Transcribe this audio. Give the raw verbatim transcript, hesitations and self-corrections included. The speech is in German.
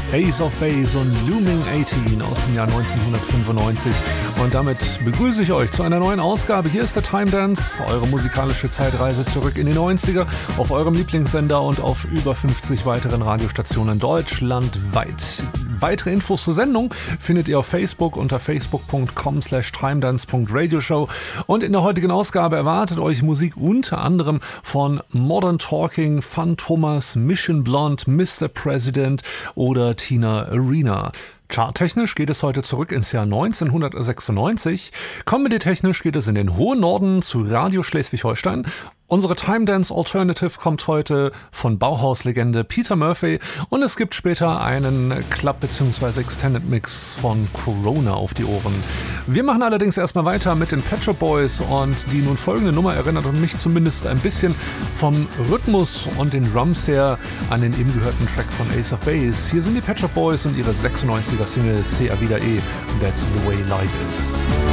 Ace of Base und Looming achtzehn aus dem Jahr neunzehnhundertfünfundneunzig. Und damit begrüße ich euch zu einer neuen Ausgabe. Hier ist der Time Dance, eure musikalische Zeitreise zurück in die neunziger auf eurem Lieblingssender und auf über fünfzig weiteren Radiostationen deutschlandweit. Weitere Infos zur Sendung findet ihr auf Facebook unter facebook.com slash timedance.radioshow. Und in der heutigen Ausgabe erwartet euch Musik unter anderem von Modern Talking, Fun Thomas, Mission Blonde, Mister President oder Tina Arena. Charttechnisch geht es heute zurück ins Jahr neunzehnhundertsechsundneunzig. Comedy-technisch geht es in den hohen Norden zu Radio Schleswig-Holstein. Unsere Time Dance Alternative kommt heute von Bauhaus-Legende Peter Murphy und es gibt später einen Club- bzw. Extended Mix von Corona auf die Ohren. Wir machen allerdings erstmal weiter mit den Pet Shop Boys und die nun folgende Nummer erinnert mich zumindest ein bisschen vom Rhythmus und den Drums her an den eben gehörten Track von Ace of Base. Hier sind die Pet Shop Boys und ihre sechsundneunziger Single C A Vida E, That's the Way Life Is.